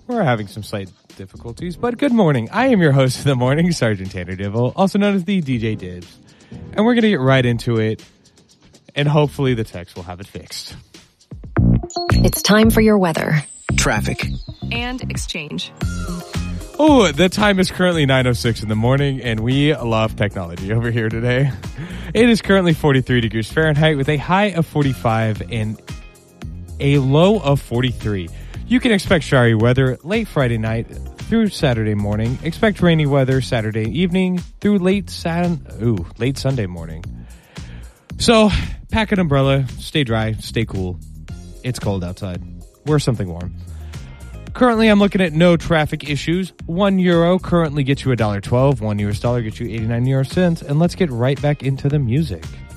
We're having some slight difficulties, but good morning. I am your host of the morning, Sergeant Tanner Dibble, also known as the DJ Dibs. And we're going to get right into it, and hopefully the text will have it fixed. It's time for your weather, traffic, and exchange. Oh, the time is currently 9:06 in the morning, and we love technology over here today. It is currently 43 degrees Fahrenheit with a high of 45 and a low of 43. You can expect showery weather late Friday night through Saturday morning. Expect rainy weather Saturday evening through late Sunday morning. So, pack an umbrella, stay dry, stay cool. It's cold outside. Wear something warm. Currently, I'm looking at no traffic issues. €1 currently gets you $1.12. $1 US gets you 89 euro cents. And let's get right back into the music.